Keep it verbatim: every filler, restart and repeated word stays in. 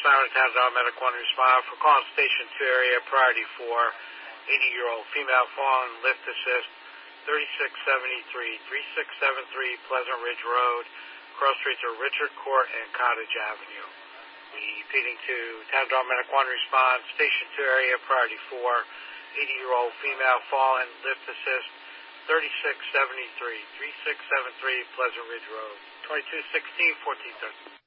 Siren Town Dog Medic one respond for calling Station two area priority four, eighty-year-old female fallen lift assist, thirty-six seventy-three, thirty-six seventy-three Pleasant Ridge Road, cross streets are Richard Court and Cottage Avenue. Repeating to Town Dog Medic one respond, Station two area priority four, eighty-year-old female fallen lift assist, thirty-six seventy-three, thirty-six seventy-three Pleasant Ridge Road, twenty-two sixteen, fourteen thirty.